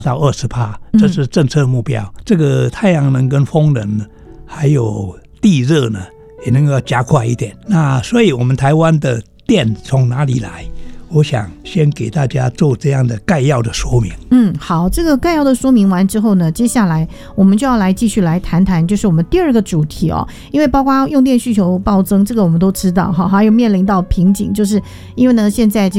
到20%，这是政策目标。这个太阳能跟风能还有地热呢，也能够加快一点。那所以我们台湾的电从哪里来？我想先给大家做这样的概要的说明。 好，这个概要的说明完之后呢，接下来我们就要来继续来谈谈，就是我们第二个主题哦。因为包括用电需求暴增，这个我们都知道哈，还有面临到瓶颈，就是因为呢现在